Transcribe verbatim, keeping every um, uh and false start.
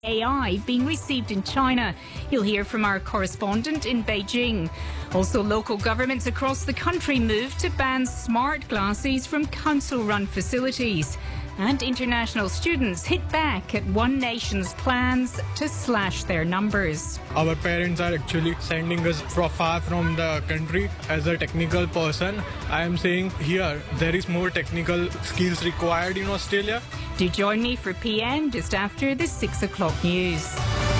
A I being received in China. You'll hear from our correspondent in Beijing. Also, local governments across the country move to ban smart glasses from council-run facilities. And international students hit back at One Nation's plans to slash their numbers. Our parents are actually sending us far from the country. As a technical person, I am saying here there is more technical skills required in Australia. Do join me for P M just after the six o'clock news.